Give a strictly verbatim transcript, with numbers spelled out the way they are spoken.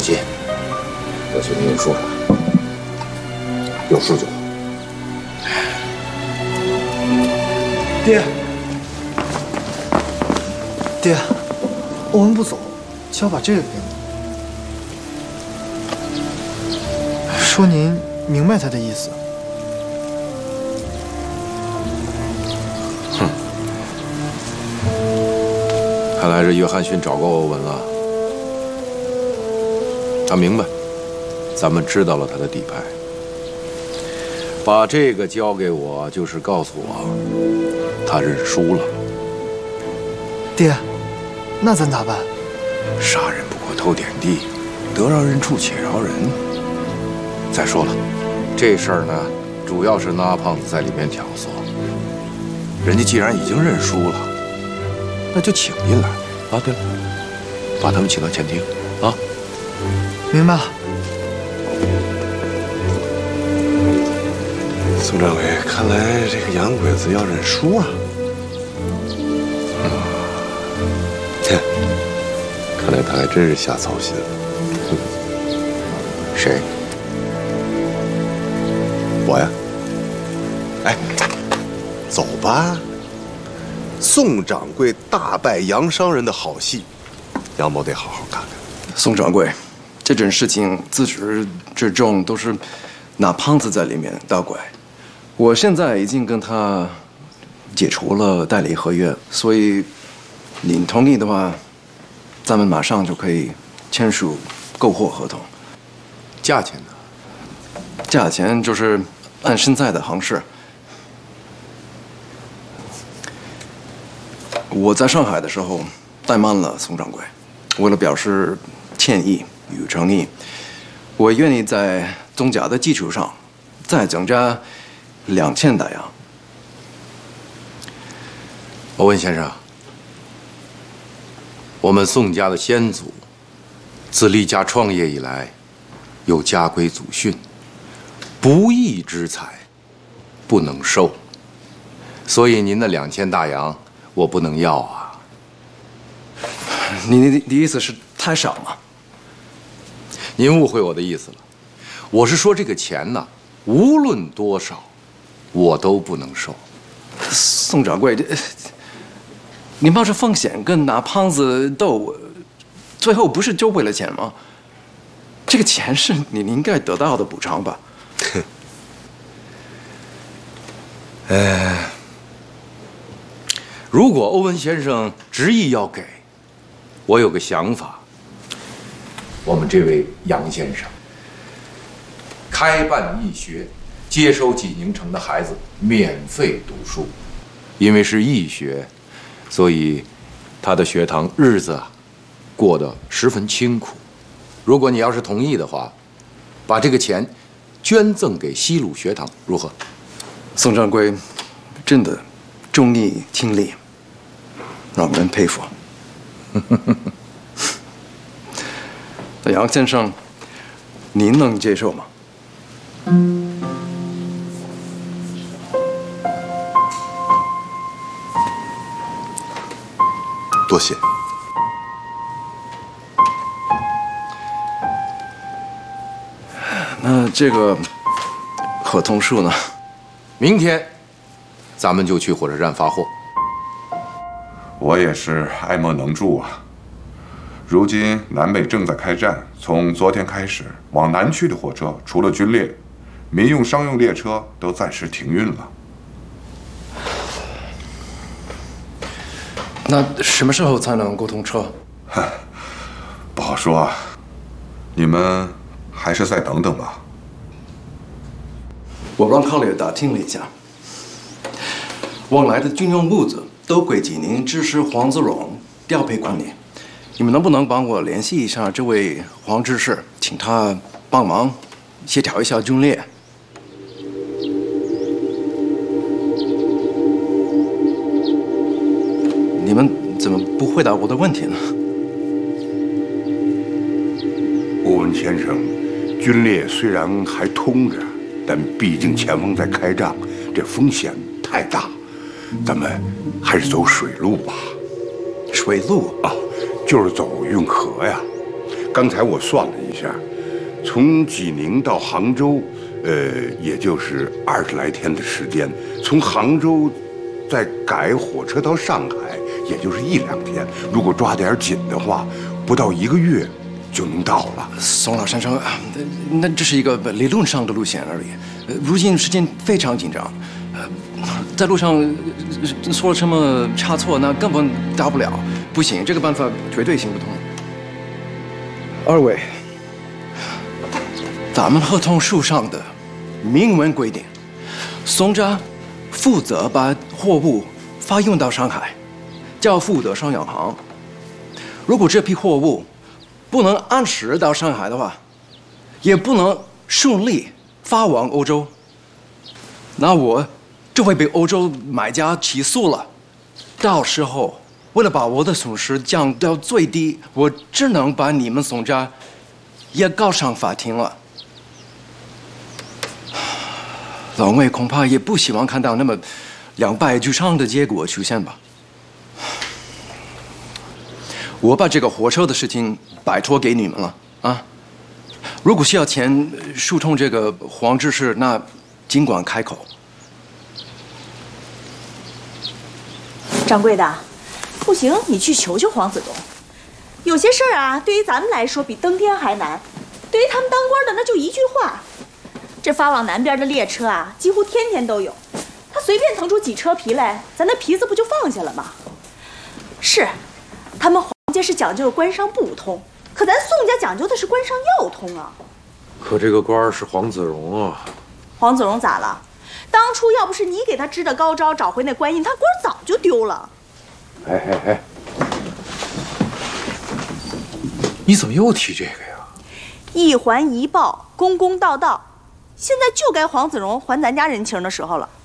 心，我去跟你说说，有事就好。 爹，爹，欧文不走，就要把这个给你，说您明白他的意思。 哼，看来是约翰逊找过欧文了。他明白，咱们知道了他的底牌。把这个交给我，就是告诉我，他认输了。 爹，那咱咋办？ 杀人不过偷点地，得饶人处且饶人。再说了，这事儿呢，主要是那胖子在里面挑唆。人家既然已经认输了，那就请进来。啊，对了，把他们请到前厅，啊。 明白了。 宋掌柜，看来这个洋鬼子要认输啊！嗯，哼，看来他还真是瞎操心了。 谁？ 我呀。哎，走吧。宋掌柜大败洋商人的好戏，杨某得好好看看。 宋掌柜，这种事情自始至终都是那胖子在里面捣鬼。我现在已经跟他解除了代理合约，所以您同意的话，咱们马上就可以签署购货合同。 价钱呢？ 价钱就是按现在的行市。我在上海的时候怠慢了宋掌柜，为了表示歉意与诚意，我愿意在总价的基础上再增加两千大洋。 欧文先生，我们宋家的先祖自立家创业以来，有家规祖训，不义之财不能收，所以您的两千大洋我不能要啊。 你的你意思是太少吗？ 您误会我的意思了，我是说这个钱呢，无论多少，我都不能收。 宋掌柜，这你冒着风险跟那胖子斗，最后不是就为了钱吗？这个钱是你应该得到的补偿吧？ 呃，如果欧文先生执意要给，我有个想法。我们这位杨先生开办义学，接收济宁城的孩子免费读书，因为是义学，所以他的学堂日子啊过得十分清苦。如果你要是同意的话，把这个钱捐赠给西鲁学堂，如何？ 宋掌柜真的忠义听令，让人佩服。那杨先生，您能接受吗？ 多谢。 那这个合同书呢？ 明天咱们就去火车站发货。 我也是爱莫能助啊。如今南北正在开战，从昨天开始，往南去的火车除了军列，民用商用列车都暂时停运了。 那什么时候才能沟通车？ 不好说啊，你们还是再等等吧。 我让康烈打听了一下，往来的军用物资都归济宁知事黄子荣调配管理。你们能不能帮我联系一下这位黄知事，请他帮忙协调一下军列？你们怎么不回答我的问题呢？ 欧文先生，军列虽然还通着，但毕竟前方在开仗，这风险太大，咱们还是走水路吧。 水路啊，就是走运河呀。 刚才我算了一下，从济宁到杭州，呃，也就是二十来天的时间。从杭州再改火车到上海，也就是一两天。如果抓点紧的话，不到一个月就能到了。 宋老先生，那这是一个理论上的路线而已。如今时间非常紧张，在路上出了什么差错，那根本到不了。不行，这个办法绝对行不通。二位，咱们合同书上的明文规定，宋家负责把货物发运到上海，交付的商洋行。如果这批货物不能按时到上海的话，也不能顺利发往欧洲，那我就会被欧洲买家起诉了。到时候，为了把我的损失降到最低，我只能把你们宋家也告上法庭了。两位恐怕也不希望看到那么两败俱伤的结果出现吧？我把这个火车的事情摆脱给你们了啊！如果需要钱疏通这个黄之事，那尽管开口。 掌柜的，不行，你去求求黄子荣。有些事儿啊，对于咱们来说比登天还难，对于他们当官的那就一句话。这发往南边的列车啊，几乎天天都有，他随便腾出几车皮来，咱那皮子不就放下了吗？是，他们黄家是讲究官商不通，可咱宋家讲究的是官商要通啊。 可这个官是黄子荣啊。 黄子荣咋了？当初要不是你给他支的高招，找回那官印，他官早就丢了。 哎哎哎，你怎么又提这个呀？ 一还一报，公公道道，现在就该黄子荣还咱家人情的时候了。